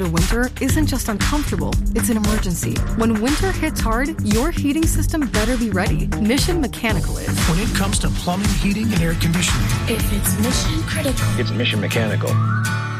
Winter isn't just uncomfortable, it's an emergency. When winter hits hard, your heating system better be ready. Mission Mechanical is. When it comes to plumbing, heating, and air conditioning, if it's mission critical, it's Mission Mechanical.